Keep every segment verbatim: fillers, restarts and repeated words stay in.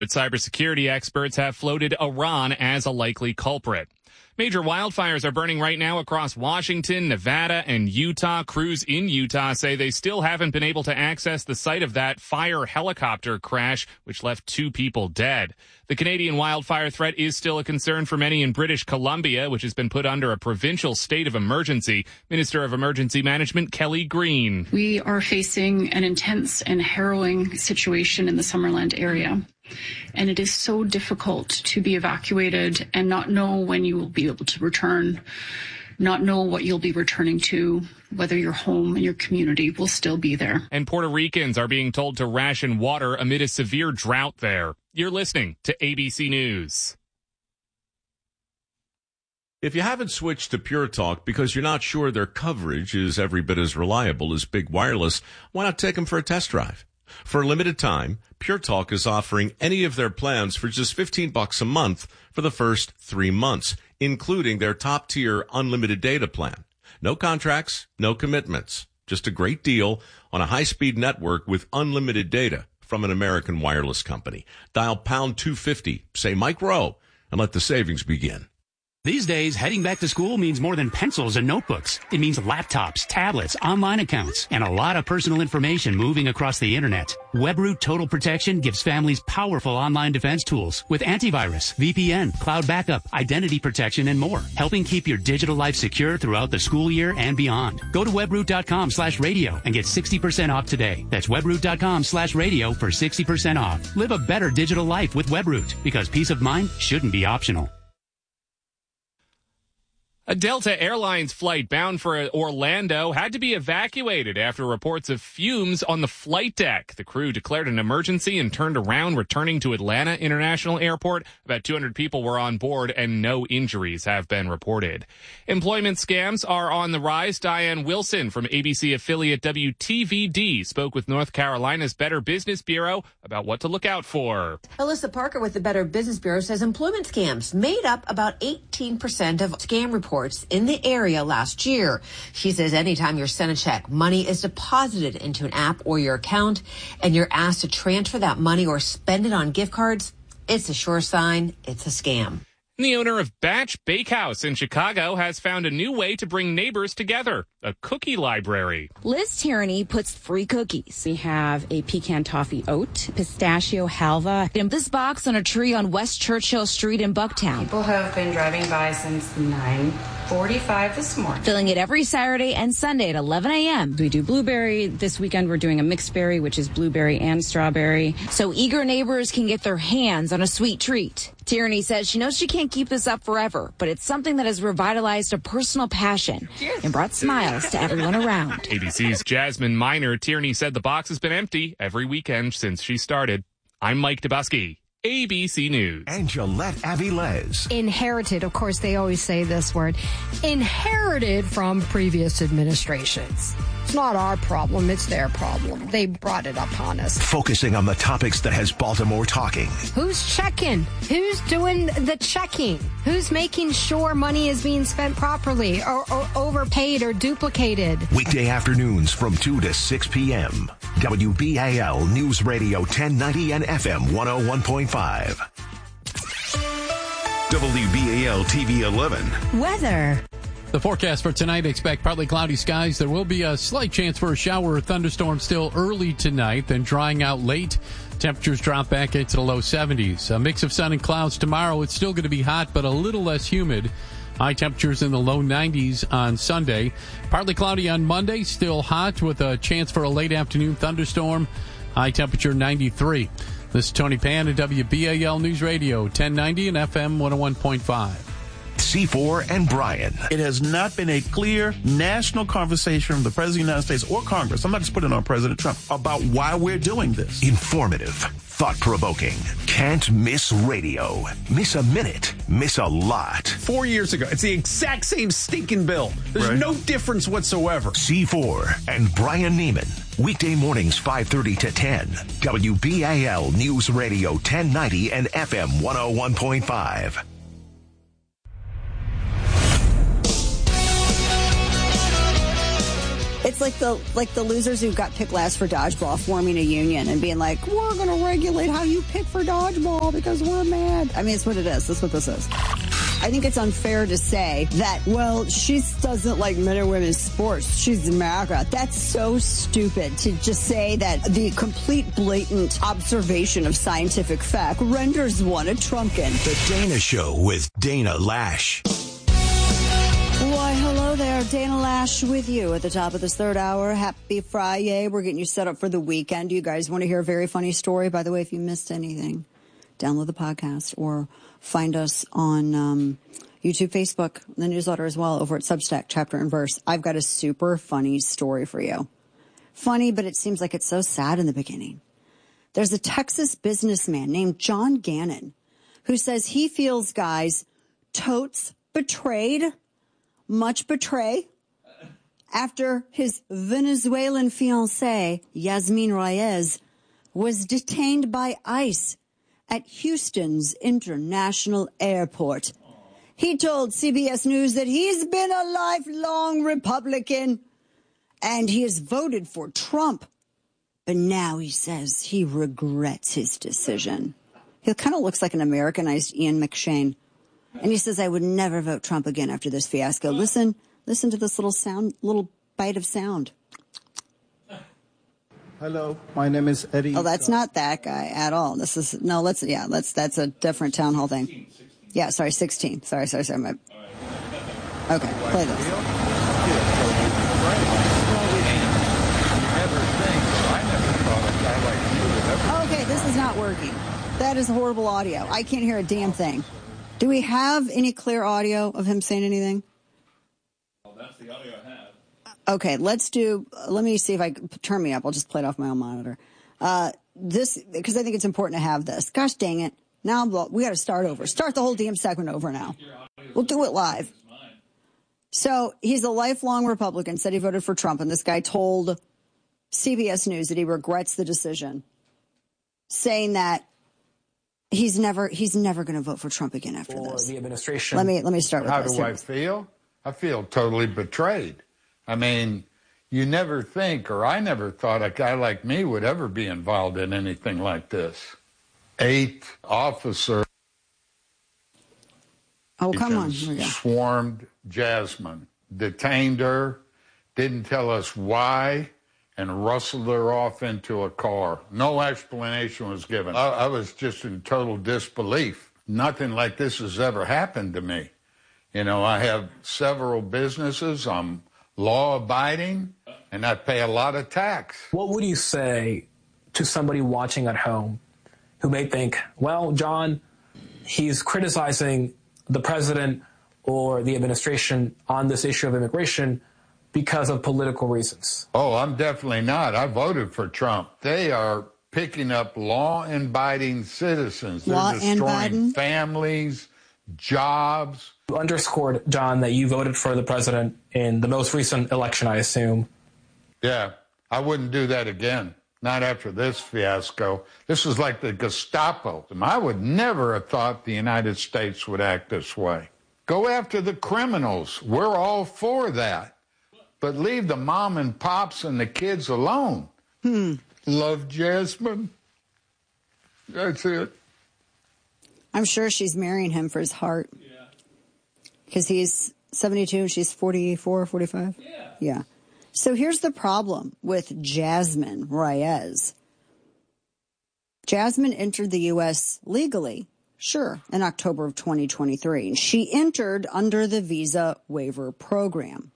Cybersecurity experts have floated Iran as a likely culprit. Major wildfires are burning right now across Washington, Nevada, and Utah. Crews in Utah say they still haven't been able to access the site of that fire helicopter crash, which left two people dead. The Canadian wildfire threat is still a concern for many in British Columbia, which has been put under a provincial state of emergency. Minister of Emergency Management Kelly Green. We are facing an intense and harrowing situation in the Summerland area. And it is so difficult to be evacuated and not know when you will be able to return, not know what you'll be returning to, whether your home and your community will still be there. And Puerto Ricans are being told to ration water amid a severe drought there. You're listening to A B C News. If you haven't switched to Pure Talk because you're not sure their coverage is every bit as reliable as Big Wireless, why not take them for a test drive? For a limited time, Pure Talk is offering any of their plans for just fifteen bucks a month for the first three months, including their top-tier unlimited data plan. No contracts, no commitments. Just a great deal on a high-speed network with unlimited data from an American wireless company. Dial pound two fifty, say Mike Rowe, and let the savings begin. These days, heading back to school means more than pencils and notebooks. It means laptops, tablets, online accounts, and a lot of personal information moving across the internet. WebRoot Total Protection gives families powerful online defense tools with antivirus, V P N, cloud backup, identity protection, and more, helping keep your digital life secure throughout the school year and beyond. Go to webroot.com slash radio and get sixty percent off today. That's webroot.com slash radio for sixty percent off. Live a better digital life with WebRoot, because peace of mind shouldn't be optional. A Delta Airlines flight bound for Orlando had to be evacuated after reports of fumes on the flight deck. The crew declared an emergency and turned around, returning to Atlanta International Airport. About two hundred people were on board and no injuries have been reported. Employment scams are on the rise. Diane Wilson from A B C affiliate W T V D spoke with North Carolina's Better Business Bureau about what to look out for. Alyssa Parker with the Better Business Bureau says employment scams made up about eighteen percent of scam reports in the area last year. She says anytime you're sent a check, money is deposited into an app or your account, and you're asked to transfer that money or spend it on gift cards, it's a sure sign it's a scam. The owner of Batch Bakehouse in Chicago has found a new way to bring neighbors together, a cookie library. Liz Tierney puts free cookies. We have a pecan toffee oat, pistachio halva, and this box on a tree on West Churchill Street in Bucktown. People have been driving by since nine forty-five this morning. Filling it every Saturday and Sunday at eleven a.m. We do blueberry. This weekend we're doing a mixed berry, which is blueberry and strawberry. So eager neighbors can get their hands on a sweet treat. Tierney says she knows she can't keep this up forever, but it's something that has revitalized a personal passion and brought smiles to everyone around. A B C's Jasmine Miner. Tierney said the box has been empty every weekend since she started. I'm Mike Dubusky, A B C News. And Gillette Avilés. Inherited, of course, they always say this word. Inherited from previous administrations. It's not our problem, it's their problem. They brought it upon us. Focusing on the topics that has Baltimore talking. Who's checking? Who's doing the checking? Who's making sure money is being spent properly or, or overpaid or duplicated? Weekday afternoons from two to six p.m. W B A L News Radio ten ninety and F M one oh one point five. W B A L T V eleven. Weather. The forecast for tonight, expect partly cloudy skies. There will be a slight chance for a shower or thunderstorm still early tonight, then drying out late. Temperatures drop back into the low seventies. A mix of sun and clouds tomorrow. It's still going to be hot, but a little less humid. High temperatures in the low nineties on Sunday. Partly cloudy on Monday, still hot with a chance for a late afternoon thunderstorm. High temperature ninety-three. This is Tony Pan at W B A L News Radio, ten ninety and F M one oh one point five. C four and Brian. It has not been a clear national conversation from the President of the United States or Congress, I'm not just putting it on President Trump, about why we're doing this. Informative, thought-provoking, can't miss radio. Miss a minute, miss a lot. Four years ago, it's the exact same stinking bill. There's right. no difference whatsoever. C four and Brian Neiman. Weekday mornings five thirty to ten. W B A L News Radio ten ninety and F M one oh one point five. It's like the like the losers who got picked last for dodgeball forming a union and being like, we're going to regulate how you pick for dodgeball because we're mad. I mean, it's what it is. That's what this is. I think it's unfair to say that, well, she doesn't like men and women's sports. She's MAGA. That's so stupid to just say that the complete blatant observation of scientific fact renders one a Trumpkin. The Dana Show with Dana Lash. Why, hello there. Dana Lash with you at the top of this third hour. Happy Friday. We're getting you set up for the weekend. You guys want to hear a very funny story? By the way, if you missed anything, download the podcast or find us on um, YouTube, Facebook, the newsletter as well, over at Substack, Chapter and Verse. I've got a super funny story for you. Funny, but it seems like it's so sad in the beginning. There's a Texas businessman named John Gannon who says he feels guys totes betrayed, much betray, after his Venezuelan fiancée, Yasmin Reyes, was detained by ICE at Houston's International Airport. He told C B S News that he's been a lifelong Republican and he has voted for Trump. But now he says he regrets his decision. He kind of looks like an Americanized Ian McShane. And he says, I would never vote Trump again after this fiasco. Listen, listen to this little sound, little bite of sound. Hello, my name is Eddie. Oh, that's not that guy at all. This is, no, let's, yeah, let's, that's a different town hall thing. Yeah, sorry, sixteen. Sorry, sorry, sorry. My, okay, play this. Okay, this is not working. That is horrible audio. I can't hear a damn thing. Do we have any clear audio of him saying anything? Well, that's the audio I have. Okay, let's do, let me see if I turn me up. I'll just play it off my own monitor. Uh, this, because I think it's important to have this. Gosh dang it. Now we got to start over. Start the whole damn segment over now. We'll do it live. So he's a lifelong Republican, said he voted for Trump, and this guy told C B S News that he regrets the decision, saying that he's never he's never going to vote for Trump again after for this. The administration. Let me let me start with How this. do I feel? I feel totally betrayed. I mean, you never think, or I never thought a guy like me would ever be involved in anything like this. Eighth officer. Oh, come on. Here we go. Swarmed Jasmine, detained her, didn't tell us why, and rustled her off into a car. No explanation was given. I, I was just in total disbelief. Nothing like this has ever happened to me. You know, I have several businesses. I'm law-abiding, and I pay a lot of tax. What would you say to somebody watching at home who may think, well, John, he's criticizing the president or the administration on this issue of immigration because of political reasons? Oh, I'm definitely not. I voted for Trump. They are picking up law-abiding citizens. They're Law destroying families, jobs. You underscored, John, that you voted for the president in the most recent election, I assume. Yeah, I wouldn't do that again. Not after this fiasco. This is like the Gestapo. I would never have thought the United States would act this way. Go after the criminals. We're all for that. But leave the mom and pops and the kids alone. Hmm. Love Jasmine. That's it. I'm sure she's marrying him for his heart. Yeah. Because he's seventy-two and she's forty-four, forty-five? Yeah. Yeah. So here's the problem with Jasmine Reyes. Jasmine entered the U S legally, sure, in October of twenty twenty-three. And she entered under the visa waiver program.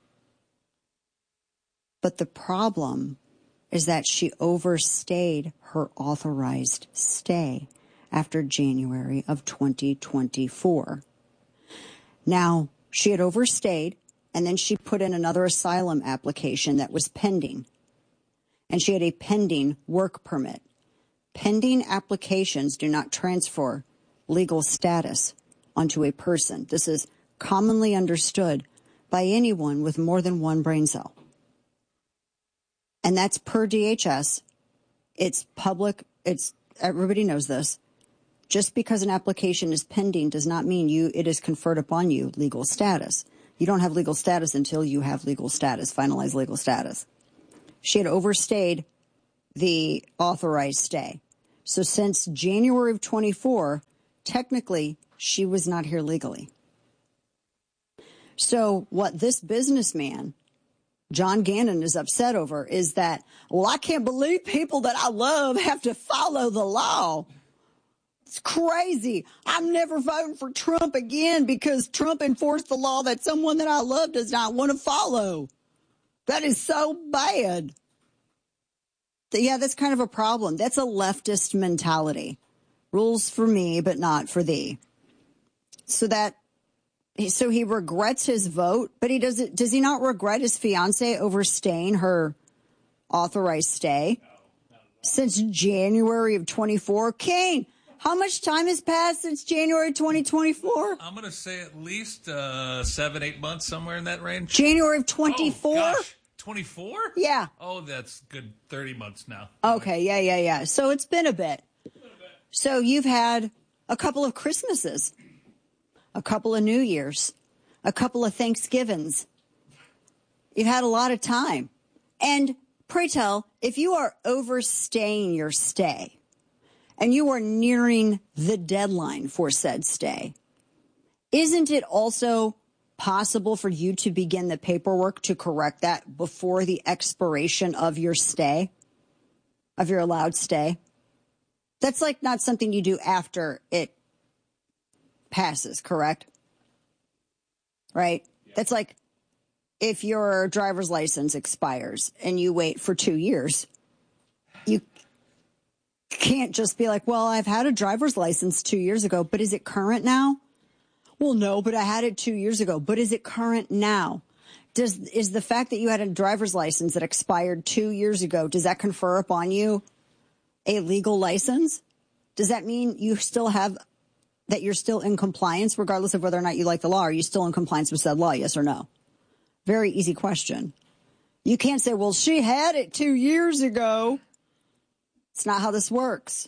But the problem is that she overstayed her authorized stay after January of twenty twenty-four. Now, she had overstayed, and then she put in another asylum application that was pending. And she had a pending work permit. Pending applications do not transfer legal status onto a person. This is commonly understood by anyone with more than one brain cell. And that's per D H S. It's public. It's everybody knows this. Just because an application is pending does not mean you it is conferred upon you legal status. You don't have legal status until you have legal status, finalized legal status. She had overstayed the authorized stay. So since January of twenty-four, technically, she was not here legally. So what this businessman, John Gannon, is upset over is that, well, I can't believe people that I love have to follow the law. It's crazy. I'm never voting for Trump again because Trump enforced the law that someone that I love does not want to follow. That is so bad. Yeah, that's kind of a problem. That's a leftist mentality. Rules for me, but not for thee. So that, so he regrets his vote, but he does it. Does he not regret his fiance overstaying her authorized stay since January of twenty-four? Kane, how much time has passed since January twenty twenty-four? I'm going to say at least uh, seven, eight months, somewhere in that range. January of twenty-four? Oh, gosh. twenty-four? Yeah. Oh, that's good thirty months now. Okay, yeah, yeah, yeah. So it's been a bit. So you've had a couple of Christmases, a couple of New Year's, a couple of Thanksgivings. You've had a lot of time. And pray tell, if you are overstaying your stay and you are nearing the deadline for said stay, isn't it also possible for you to begin the paperwork to correct that before the expiration of your stay, of your allowed stay? That's like not something you do after it passes, correct? Right? Yeah. That's like if your driver's license expires and you wait for two years, you can't just be like, well, I've had a driver's license two years ago, but is it current now? Well, no, but I had it two years ago. But is it current now? Does is the fact that you had a driver's license that expired two years ago, does that confer upon you a legal license? Does that mean you still have, that you're still in compliance regardless of whether or not you like the law? Are you still in compliance with said law, yes or no? Very easy question. You can't say, well, she had it two years ago. It's not how this works.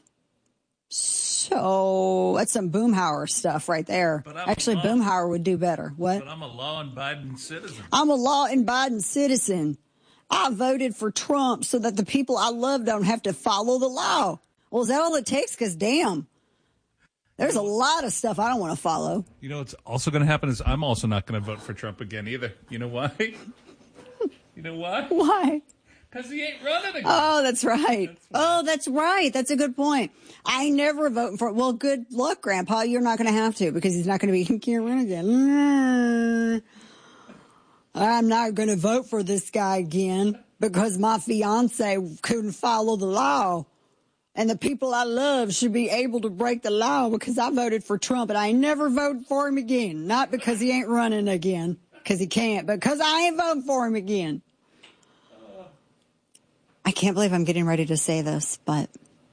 So that's some Boomhauer stuff right there. Actually, Boomhauer would do better. What? But I'm a law-abiding citizen. I'm a law-abiding citizen. I voted for Trump so that the people I love don't have to follow the law. Well, is that all it takes? Because, damn, there's a lot of stuff I don't want to follow. You know what's also going to happen is I'm also not going to vote for Trump again either. You know why? You know why? Why? Because he ain't running again. Oh, that's right. That's oh, that's right. That's a good point. I never vote for it. Well, good luck, Grandpa. You're not going to have to because he's not going to be, he can't run again. I'm not going to vote for this guy again because my fiance couldn't follow the law. And the people I love should be able to break the law because I voted for Trump and I ain't never voted for him again. Not because he ain't running again, because he can't, but because I ain't voting for him again. I can't believe I'm getting ready to say this, but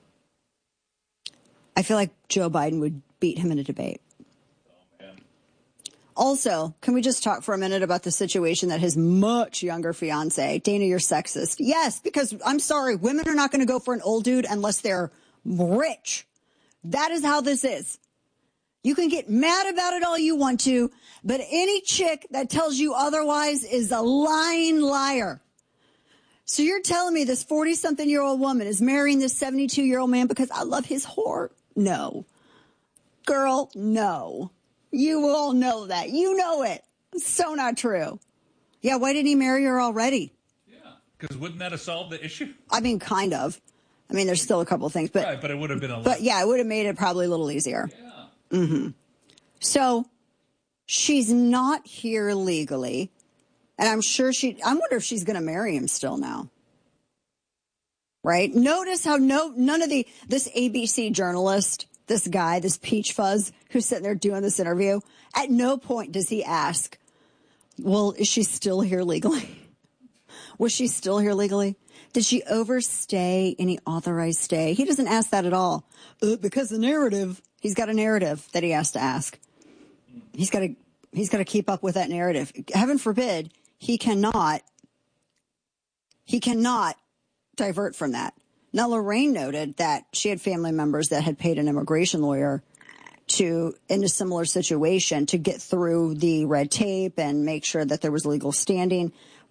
I feel like Joe Biden would beat him in a debate. Oh, man. Also, can we just talk for a minute about the situation that his much younger fiance, Dana, you're sexist. Yes, because I'm sorry, women are not going to go for an old dude unless they're rich. That is how this is. You can get mad about it all you want to, but any chick that tells you otherwise is a lying liar. So you're telling me this forty-something-year-old woman is marrying this seventy-two-year-old man because I love his whore? No. Girl, no. You all know that. You know it. It's so not true. Yeah, why didn't he marry her already? Yeah, because wouldn't that have solved the issue? I mean, kind of. I mean, there's still a couple of things. But, right, but it would have been a lot. But, yeah, it would have made it probably a little easier. Yeah. Mm-hmm. So she's not here legally. And I'm sure she, I wonder if she's going to marry him still now. Right? Notice how no, none of the, this A B C journalist, this guy, this peach fuzz who's sitting there doing this interview, at no point does he ask, well, is she still here legally? Was she still here legally? Did she overstay any authorized stay? He doesn't ask that at all. Uh, because the narrative, he's got a narrative that he has to ask. He's got to, he's got to keep up with that narrative. Heaven forbid, he cannot, he cannot divert from that. Now, Lorraine noted that she had family members that had paid an immigration lawyer to, in a similar situation, to get through the red tape and make sure that there was legal standing.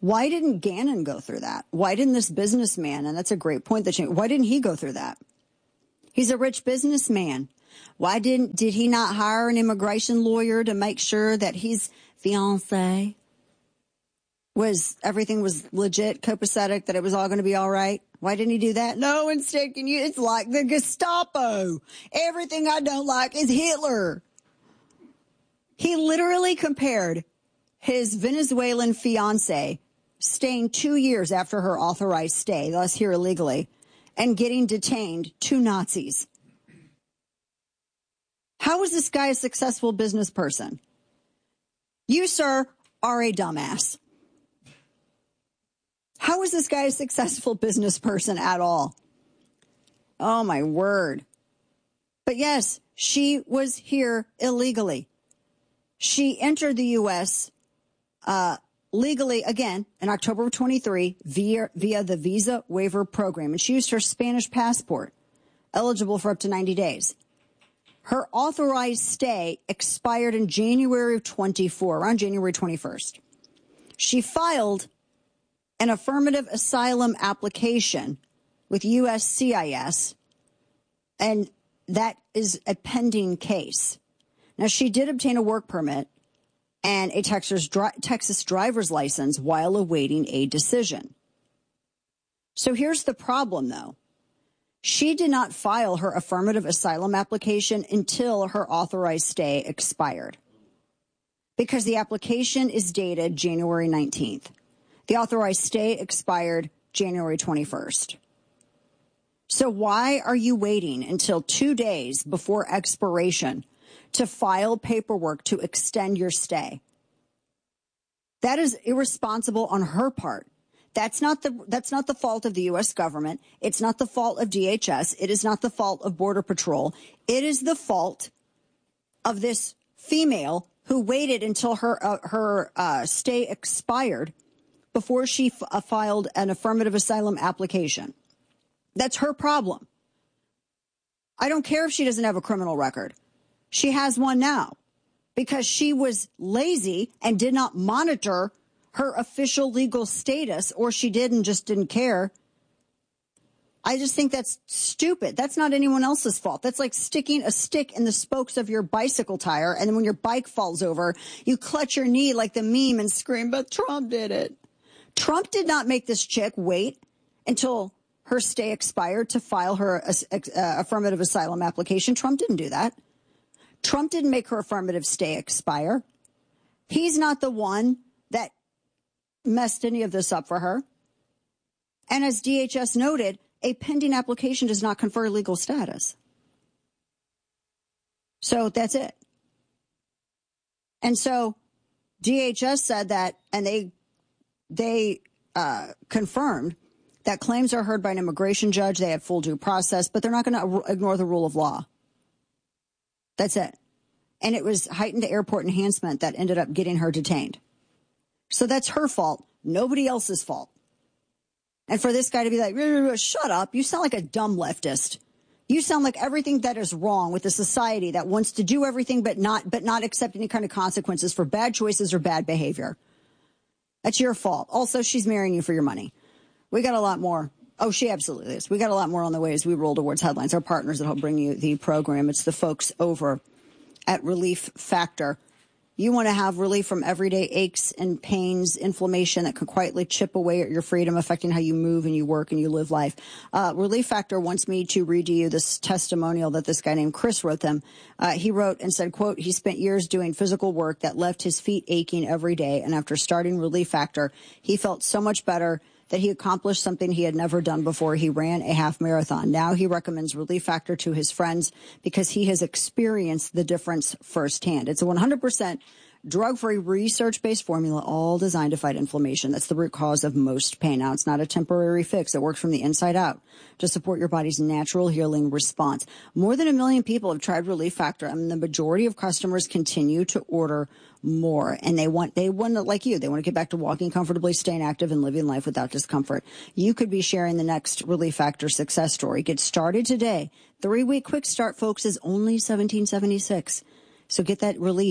Why didn't Gannon go through that? Why didn't this businessman, and that's a great point, that you, why didn't he go through that? He's a rich businessman. Why didn't, did he not hire an immigration lawyer to make sure that his fiancé was, everything was legit, copacetic, that it was all going to be all right? Why didn't he do that? No, instead, can you, it's like the Gestapo. Everything I don't like is Hitler. He literally compared his Venezuelan fiancé staying two years after her authorized stay, thus here illegally, and getting detained to Nazis. How is this guy a successful business person? You, sir, are a dumbass. How is this guy a successful business person at all? Oh, my word. But yes, she was here illegally. She entered the U S uh, legally, again, in October of twenty-three via, via the Visa Waiver Program. And she used her Spanish passport, eligible for up to ninety days. Her authorized stay expired in January of twenty-four, around January twenty-first. She filed an affirmative asylum application with U S C I S, and that is a pending case. Now, she did obtain a work permit and a Texas, Texas driver's license while awaiting a decision. So here's the problem, though. She did not file her affirmative asylum application until her authorized stay expired, because the application is dated January nineteenth. The authorized stay expired January twenty-first. So why are you waiting until two days before expiration to file paperwork to extend your stay? That is irresponsible on her part. That's not the that's not the fault of the U S government. It's not the fault of D H S. It is not the fault of Border Patrol. It is the fault of this female who waited until her uh, her uh, stay expired before she f- uh, filed an affirmative asylum application. That's her problem. I don't care if she doesn't have a criminal record. She has one now because she was lazy and did not monitor her official legal status, or she did and just didn't care. I just think that's stupid. That's not anyone else's fault. That's like sticking a stick in the spokes of your bicycle tire, and then when your bike falls over, you clutch your knee like the meme and scream, but Trump did it. Trump did not make this chick wait until her stay expired to file her uh, uh, affirmative asylum application. Trump didn't do that. Trump didn't make her affirmative stay expire. He's not the one that messed any of this up for her. And as D H S noted, a pending application does not confer legal status. So that's it. And so D H S said that, and they they uh, confirmed that claims are heard by an immigration judge. They have full due process, but they're not going to ignore the rule of law. That's it. And it was heightened airport enhancement that ended up getting her detained. So that's her fault, nobody else's fault. And for this guy to be like, shut up, you sound like a dumb leftist. You sound like everything that is wrong with a society that wants to do everything but not but not accept any kind of consequences for bad choices or bad behavior. That's your fault. Also, she's marrying you for your money. We got a lot more. Oh, she absolutely is. We got a lot more on the way as we roll towards headlines. Our partners that help bring you the program. It's the folks over at Relief Factor. You want to have relief from everyday aches and pains, inflammation that can quietly chip away at your freedom, affecting how you move and you work and you live life. Uh, Relief Factor wants me to read to you this testimonial that this guy named Chris wrote them. Uh, he wrote and said, quote, he spent years doing physical work that left his feet aching every day. And after starting Relief Factor, he felt so much better that he accomplished something he had never done before. He ran a half marathon. Now he recommends Relief Factor to his friends because he has experienced the difference firsthand. It's a one hundred percent drug-free, research-based formula, all designed to fight inflammation. That's the root cause of most pain. Now, it's not a temporary fix. It works from the inside out to support your body's natural healing response. More than a million people have tried Relief Factor, and the majority of customers continue to order more. And they want, they want to, like you, they want to get back to walking comfortably, staying active, and living life without discomfort. You could be sharing the next Relief Factor success story. Get started today. Three-week quick start, folks, is only seventeen seventy-six. So get that relief.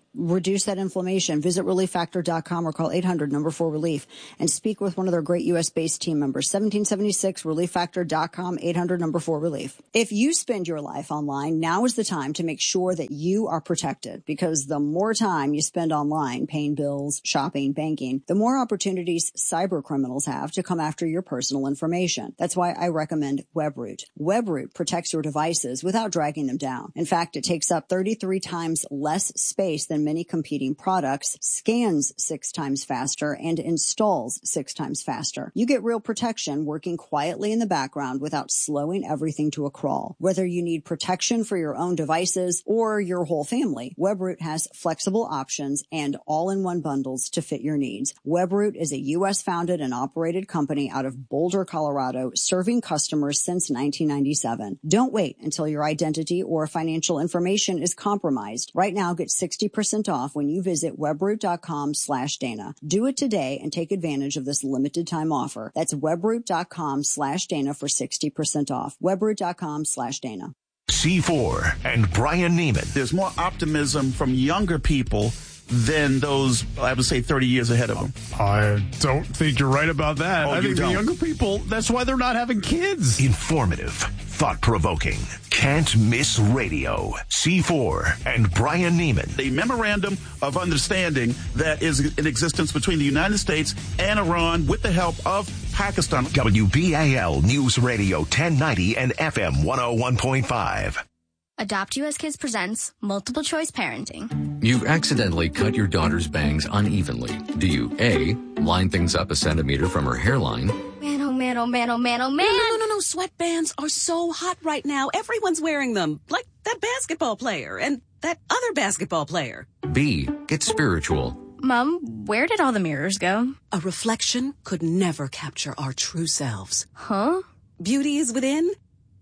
reduce that inflammation. Visit relief factor dot com or call eight hundred number four relief and speak with one of their great U S based team members. seventeen seventy-six relief factor dot com, eight hundred number four relief. If you spend your life online, now is the time to make sure that you are protected, because the more time you spend online paying bills, shopping, banking, the more opportunities cyber criminals have to come after your personal information. That's why I recommend WebRoot. WebRoot protects your devices without dragging them down. In fact, it takes up thirty-three times less space than many competing products, scans six times faster, and installs six times faster. You get real protection working quietly in the background without slowing everything to a crawl. Whether you need protection for your own devices or your whole family, WebRoot has flexible options and all-in-one bundles to fit your needs. WebRoot is a U S-founded and operated company out of Boulder, Colorado, serving customers since nineteen ninety-seven. Don't wait until your identity or financial information is compromised. Right now, get sixty percent off when you visit webroot dot com slash Dana. Do it today and take advantage of this limited time offer. That's webroot dot com slash Dana for sixty percent off. webroot dot com slash Dana. C four and Brian Neiman. There's more optimism from younger people than those, I would say, thirty years ahead of them. I don't think you're right about that. Oh, I you think don't? the younger people, that's why they're not having kids. Informative, thought-provoking, can't miss radio. C four and Brian Neiman. The memorandum of understanding that is in existence between the United States and Iran with the help of Pakistan. W B A L News Radio ten ninety and F M one oh one point five. Adopt U S Kids presents Multiple Choice Parenting. You've accidentally cut your daughter's bangs unevenly. Do you A, line things up a centimeter from her hairline? Man, oh man, oh man, oh man, oh man. No, no, no, no. Sweatbands are so hot right now. Everyone's wearing them. Like that basketball player and that other basketball player. B, get spiritual. Mom, where did all the mirrors go? A reflection could never capture our true selves. Huh? Beauty is within.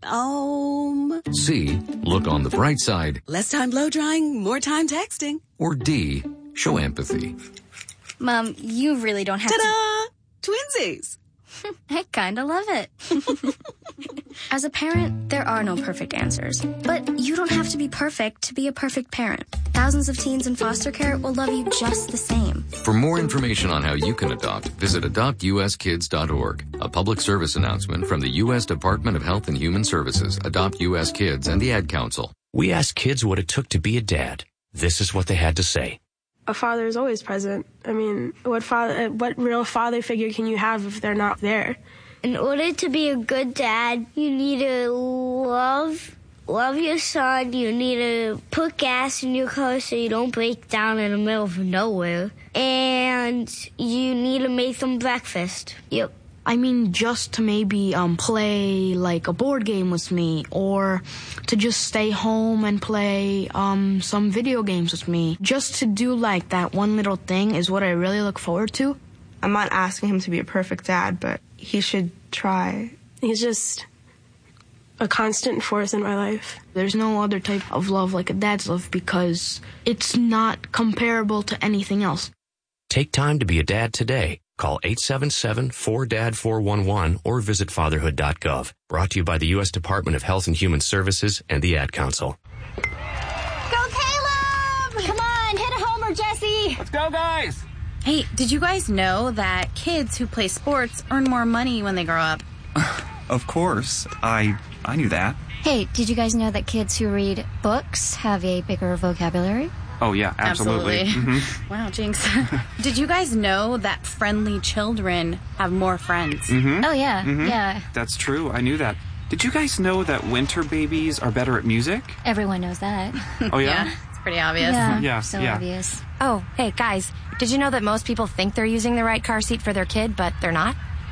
Um. C, look on the bright side. Less time blow drying, more time texting. Or D, show empathy. Mom, you really don't have Ta-da! to... Twinsies! I kinda love it. As a parent, there are no perfect answers. But you don't have to be perfect to be a perfect parent. Thousands of teens in foster care will love you just the same. For more information on how you can adopt, visit adopt u s kids dot org. A public service announcement from the U S Department of Health and Human Services, Adopt U S Kids, and the Ad Council. We asked kids what it took to be a dad. This is what they had to say. A father is always present. I mean, what father, what real father figure can you have if they're not there? In order to be a good dad, you need to love, love your son. You need to put gas in your car so you don't break down in the middle of nowhere. And you need to make them breakfast. Yep. I mean, just to maybe um, play like a board game with me, or to just stay home and play um, some video games with me. Just to do like that one little thing is what I really look forward to. I'm not asking him to be a perfect dad, but he should try. He's just a constant force in my life. There's no other type of love like a dad's love because it's not comparable to anything else. Take time to be a dad today. Call eight seven seven, four D A D, four one one or visit fatherhood dot gov. Brought to you by the U S Department of Health and Human Services and the Ad Council. Go Caleb! Come on, hit a homer, Jesse! Let's go, guys! Hey, did you guys know that kids who play sports earn more money when they grow up? Of course. I I knew that. Hey, did you guys know that kids who read books have a bigger vocabulary? Oh, yeah, absolutely. Absolutely. Mm-hmm. Wow, jinx. Did you guys know that friendly children have more friends? Mm-hmm. Oh, yeah, mm-hmm. yeah. That's true. I knew that. Did you guys know that winter babies are better at music? Everyone knows that. Oh, yeah? Yeah, it's pretty obvious. Yeah, yeah so yeah. obvious. Oh, hey, guys, did you know that most people think they're using the right car seat for their kid, but they're not?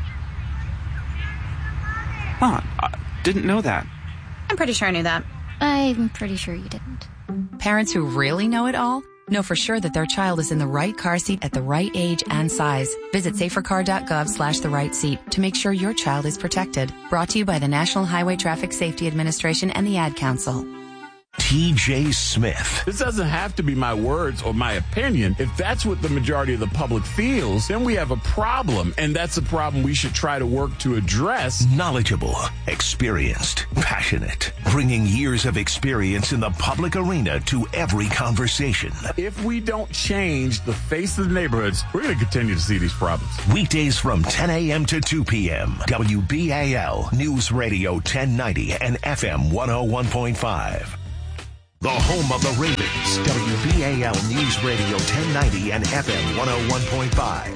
Huh, I didn't know that. I'm pretty sure I knew that. I'm pretty sure you didn't. Parents who really know it all know for sure that their child is in the right car seat at the right age and size. Visit safercar dot gov slash the right seat to make sure your child is protected. Brought to you by the National Highway Traffic Safety Administration and the Ad Council. T J Smith. This doesn't have to be my words or my opinion. If that's what the majority of the public feels, then we have a problem, and that's a problem we should try to work to address. Knowledgeable, experienced, passionate, bringing years of experience in the public arena to every conversation. If we don't change the face of the neighborhoods, we're going to continue to see these problems. Weekdays from ten a.m. to two p.m. W B A L News Radio ten ninety and F M one oh one point five. The home of the Ravens, W B A L News Radio ten ninety and F M one oh one point five.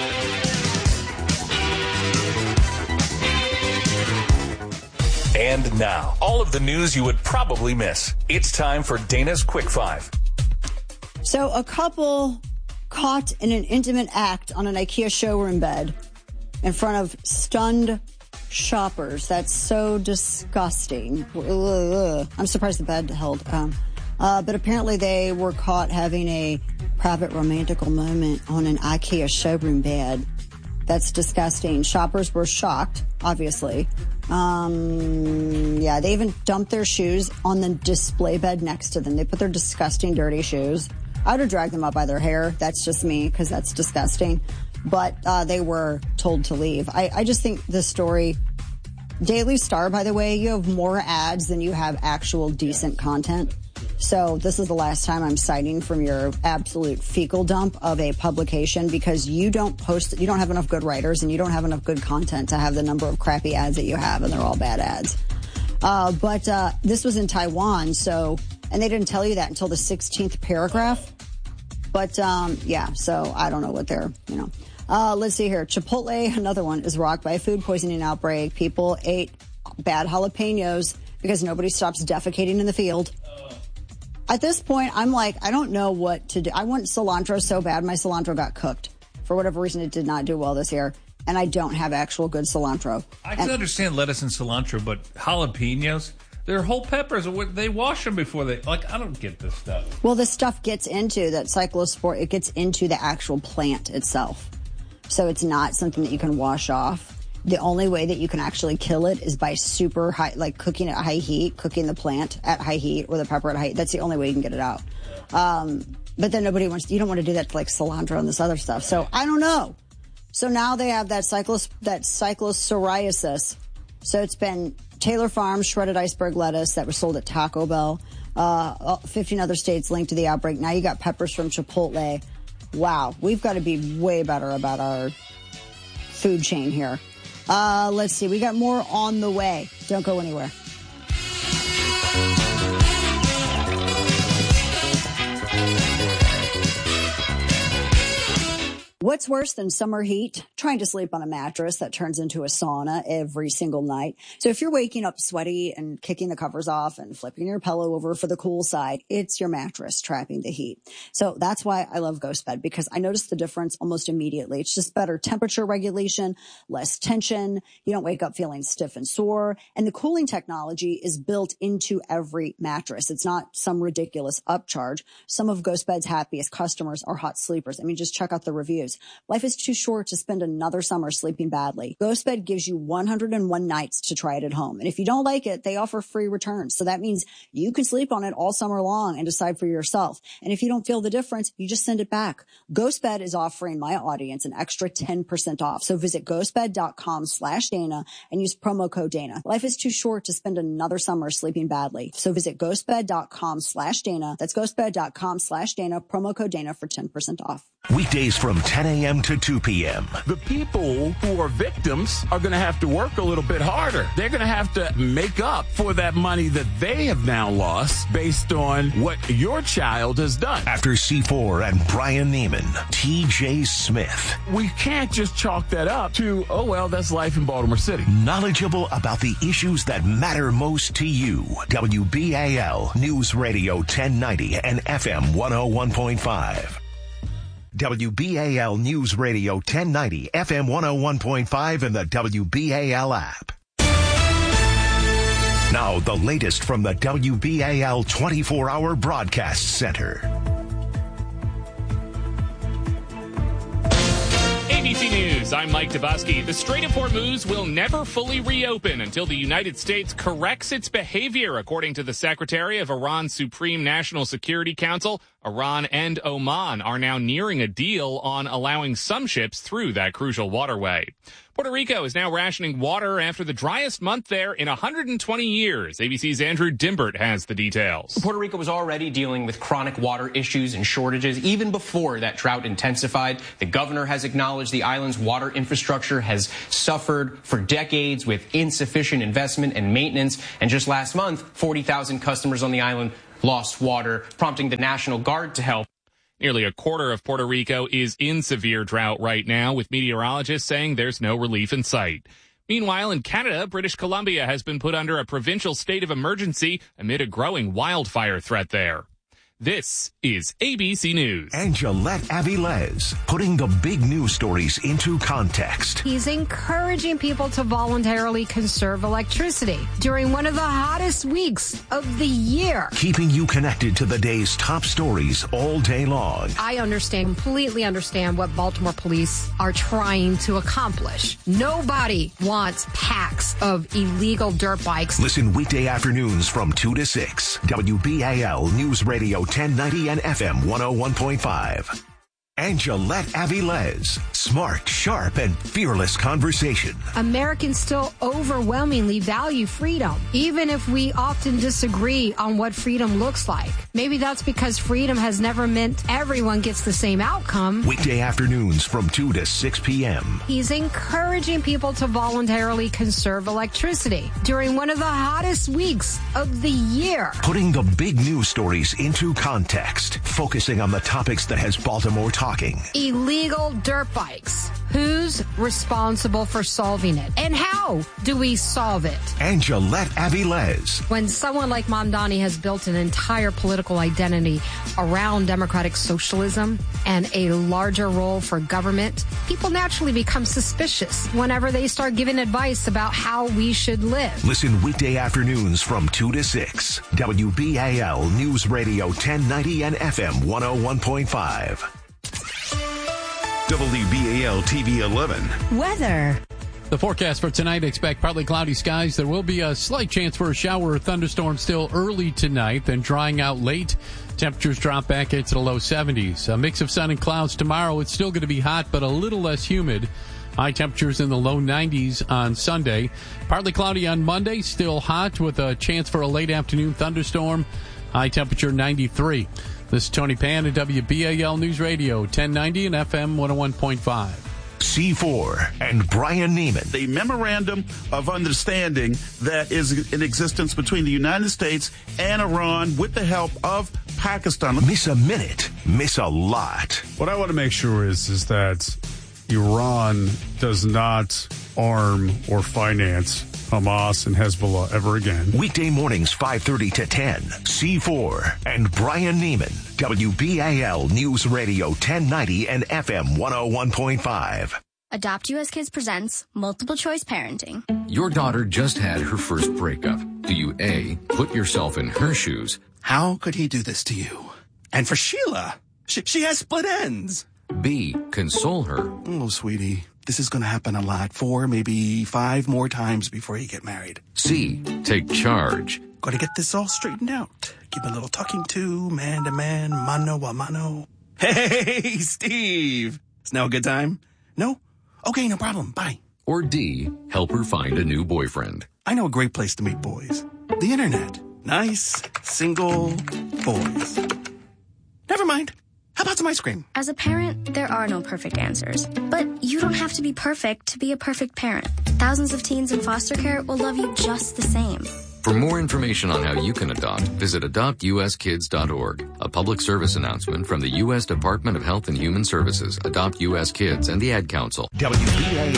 And now, all of the news you would probably miss. It's time for Dana's Quick Five. So a couple caught in an intimate act on an IKEA showroom bed in front of stunned shoppers. That's so disgusting. Ugh. I'm surprised the bed held. Um, uh, but apparently they were caught having a private romantical moment on an IKEA showroom bed. That's disgusting. Shoppers were shocked, obviously. Um, yeah, they even dumped their shoes on the display bed next to them. They put their disgusting, dirty shoes. I would have dragged them up by their hair. That's just me, because that's disgusting. But uh, they were told to leave. I, I just think the story... Daily Star, by the way, you have more ads than you have actual decent content. So this is the last time I'm citing from your absolute fecal dump of a publication, because you don't post, you don't have enough good writers and you don't have enough good content to have the number of crappy ads that you have, and they're all bad ads. Uh, but uh, this was in Taiwan, so, and they didn't tell you that until the sixteenth paragraph. But um, yeah, so I don't know what they're, you know. Uh, let's see here. Chipotle, another one, is rocked by a food poisoning outbreak. People ate bad jalapenos because nobody stops defecating in the field. At this point, I'm like, I don't know what to do. I want cilantro so bad. My cilantro got cooked. For whatever reason, it did not do well this year. And I don't have actual good cilantro. I can and, understand lettuce and cilantro, but jalapenos, they're whole peppers. They wash them before they, like, I don't get this stuff. Well, this stuff gets into that cyclospore. It gets into the actual plant itself. So it's not something that you can wash off. The only way that you can actually kill it is by super high, like cooking at high heat, cooking the plant at high heat or the pepper at high heat. That's the only way you can get it out. Um, but then nobody wants, you don't want to do that to like cilantro and this other stuff. So I don't know. So now they have that cyclos, that cyclopsoriasis. So it's been Taylor Farms shredded iceberg lettuce that was sold at Taco Bell. Uh, fifteen other states linked to the outbreak. Now you got peppers from Chipotle. Wow, we've got to be way better about our food chain here. Uh, let's see. We got more on the way. Don't go anywhere. What's worse than summer heat? Trying to sleep on a mattress that turns into a sauna every single night. So if you're waking up sweaty and kicking the covers off and flipping your pillow over for the cool side, it's your mattress trapping the heat. So that's why I love GhostBed, because I notice the difference almost immediately. It's just better temperature regulation, less tension. You don't wake up feeling stiff and sore. And the cooling technology is built into every mattress. It's not some ridiculous upcharge. Some of GhostBed's happiest customers are hot sleepers. I mean, just check out the reviews. Life is too short to spend another summer sleeping badly. GhostBed gives you one hundred one nights to try it at home. And if you don't like it, they offer free returns. So that means you can sleep on it all summer long and decide for yourself. And if you don't feel the difference, you just send it back. GhostBed is offering my audience an extra ten percent off. So visit ghostbed.com slash Dana and use promo code Dana. Life is too short to spend another summer sleeping badly. So visit ghostbed.com slash Dana. That's ghostbed.com slash Dana. Promo code Dana for ten percent off. Weekdays from ten a.m. to two p.m. The people who are victims are going to have to work a little bit harder. They're going to have to make up for that money that they have now lost based on what your child has done. After C four and Brian Neiman, T J Smith. We can't just chalk that up to, oh, well, that's life in Baltimore City. Knowledgeable about the issues that matter most to you. W B A L News Radio ten ninety and F M one oh one point five. W B A L News Radio ten ninety, F M one oh one point five, and the W B A L app. Now, the latest from the W B A L twenty-four hour Broadcast Center. A B B C News, I'm Mike Dabowski. The Strait of Hormuz will never fully reopen until the United States corrects its behavior, according to the Secretary of Iran's Supreme National Security Council. Iran and Oman are now nearing a deal on allowing some ships through that crucial waterway. Puerto Rico is now rationing water after the driest month there in one hundred twenty years. A B C's Andrew Dimbert has the details. Puerto Rico was already dealing with chronic water issues and shortages even before that drought intensified. The governor has acknowledged the island's water infrastructure has suffered for decades with insufficient investment and maintenance. And just last month, forty thousand customers on the island lost water, prompting the National Guard to help. Nearly a quarter of Puerto Rico is in severe drought right now, with meteorologists saying there's no relief in sight. Meanwhile, in Canada, British Columbia has been put under a provincial state of emergency amid a growing wildfire threat there. This is A B C News. Angelette Avilés, putting the big news stories into context. He's encouraging people to voluntarily conserve electricity during one of the hottest weeks of the year. Keeping you connected to the day's top stories all day long. I understand, completely understand what Baltimore police are trying to accomplish. Nobody wants packs of illegal dirt bikes. Listen weekday afternoons from two to six. W B A L News Radio ten ninety and F M one oh one point five. Angelette Avilés, smart, sharp, and fearless conversation. Americans still overwhelmingly value freedom, even if we often disagree on what freedom looks like. Maybe that's because freedom has never meant everyone gets the same outcome. Weekday afternoons from two to six p.m. He's encouraging people to voluntarily conserve electricity during one of the hottest weeks of the year. Putting the big news stories into context, focusing on the topics that has Baltimore talking. Illegal dirt bikes. Who's responsible for solving it? And how do we solve it? Angelette Avilés. When someone like Mamdani has built an entire political identity around democratic socialism and a larger role for government, people naturally become suspicious whenever they start giving advice about how we should live. Listen weekday afternoons from two to six. W B A L News Radio ten ninety and F M one oh one point five. W B A L T V eleven. Weather. The forecast for tonight, expect partly cloudy skies. There will be a slight chance for a shower or thunderstorm still early tonight, then drying out late. Temperatures drop back into the low seventies. A mix of sun and clouds tomorrow. It's still going to be hot, but a little less humid. High temperatures in the low nineties on Sunday. Partly cloudy on Monday, still hot with a chance for a late afternoon thunderstorm. High temperature ninety-three. This is Tony Pan at W B A L News Radio, ten ninety and F M one oh one point five. C four and Brian Neiman. The memorandum of understanding that is in existence between the United States and Iran with the help of Pakistan. Miss a minute, miss a lot. What I want to make sure is, is that Iran does not arm or finance Hamas and Hezbollah ever again. Weekday mornings five thirty to ten. C four and Brian Neiman. W B A L News Radio ten ninety and F M one oh one point five. Adopt U S Kids presents Multiple Choice Parenting. Your daughter just had her first breakup. Do you A, put yourself in her shoes? How could he do this to you? And for Sheila, she, she has split ends. B, console her. Oh, sweetie, this is going to happen a lot. Four, maybe five more times before you get married. C, take charge. Got to get this all straightened out. Give a little talking to, man to man, mano a mano. Hey, Steve. Is now a good time? No? Okay, no problem. Bye. Or D, help her find a new boyfriend. I know a great place to meet boys. The internet. Nice, single boys. Never mind. How about some ice cream? As a parent, there are no perfect answers. But you don't have to be perfect to be a perfect parent. Thousands of teens in foster care will love you just the same. For more information on how you can adopt, visit adopt U S kids dot org. A public service announcement from the U S Department of Health and Human Services, Adopt U S Kids, and the Ad Council. W B A